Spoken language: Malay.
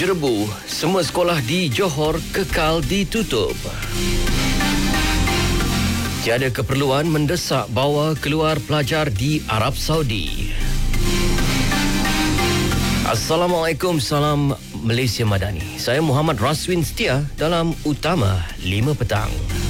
Jerebu, semua sekolah di Johor kekal ditutup. Tiada keperluan mendesak bawa keluar pelajar di Arab Saudi. Assalamualaikum, salam Malaysia Madani. Saya Muhammad Raswin Setia dalam Utama 5 Petang.